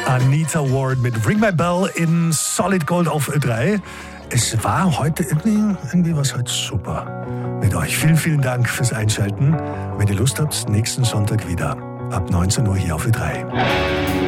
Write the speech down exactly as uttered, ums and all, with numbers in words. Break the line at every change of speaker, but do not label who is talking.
Anita Ward mit Ring My Bell in Solid Gold auf Ö drei. Es war heute irgendwie, irgendwie was halt super mit euch. Vielen, vielen Dank fürs Einschalten. Wenn ihr Lust habt, nächsten Sonntag wieder ab neunzehn Uhr hier auf Ö drei.